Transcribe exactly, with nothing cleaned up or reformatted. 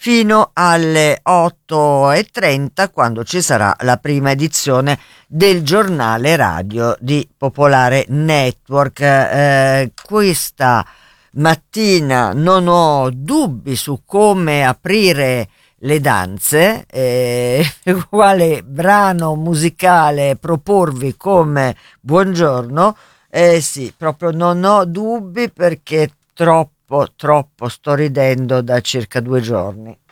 fino alle otto e trenta, quando ci sarà la prima edizione del giornale radio di Popolare Network. Eh, questa mattina non ho dubbi su come aprire le danze, eh, quale brano musicale proporvi come buongiorno. Eh sì, proprio non ho dubbi, perché troppo, troppo sto ridendo da circa due giorni.